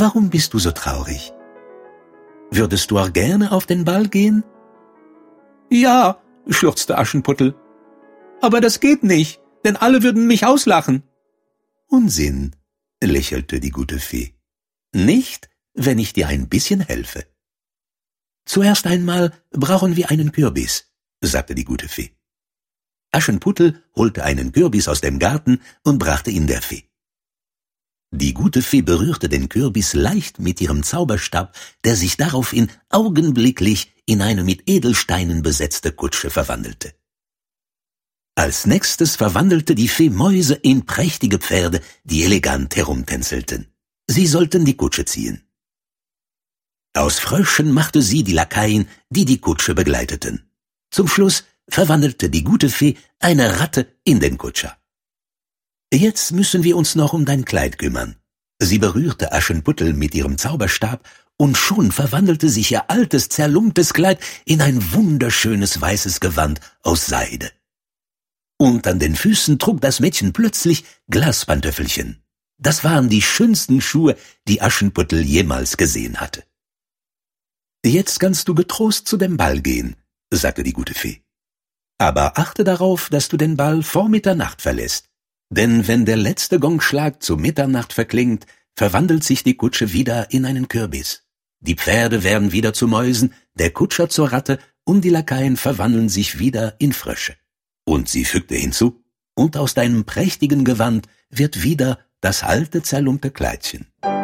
warum bist du so traurig? Würdest du auch gerne auf den Ball gehen?« »Ja«, schluchzte Aschenputtel, »aber das geht nicht, denn alle würden mich auslachen.« »Unsinn«, lächelte die gute Fee. »Nicht, wenn ich dir ein bisschen helfe.« »Zuerst einmal brauchen wir einen Kürbis«, sagte die gute Fee. Aschenputtel holte einen Kürbis aus dem Garten und brachte ihn der Fee. Die gute Fee berührte den Kürbis leicht mit ihrem Zauberstab, der sich daraufhin augenblicklich in eine mit Edelsteinen besetzte Kutsche verwandelte. Als nächstes verwandelte die Fee Mäuse in prächtige Pferde, die elegant herumtänzelten. Sie sollten die Kutsche ziehen. Aus Fröschen machte sie die Lakaien, die die Kutsche begleiteten. Zum Schluss verwandelte die gute Fee eine Ratte in den Kutscher. »Jetzt müssen wir uns noch um dein Kleid kümmern.« Sie berührte Aschenputtel mit ihrem Zauberstab, und schon verwandelte sich ihr altes, zerlumptes Kleid in ein wunderschönes weißes Gewand aus Seide. Und an den Füßen trug das Mädchen plötzlich Glaspantöffelchen. Das waren die schönsten Schuhe, die Aschenputtel jemals gesehen hatte. »Jetzt kannst du getrost zu dem Ball gehen«, sagte die gute Fee. »Aber achte darauf, dass du den Ball vor Mitternacht verlässt. Denn wenn der letzte Gongschlag zu Mitternacht verklingt, verwandelt sich die Kutsche wieder in einen Kürbis. Die Pferde werden wieder zu Mäusen, der Kutscher zur Ratte und die Lakaien verwandeln sich wieder in Frösche.« Und sie fügte hinzu, »Und aus deinem prächtigen Gewand wird wieder das alte zerlumpte Kleidchen.«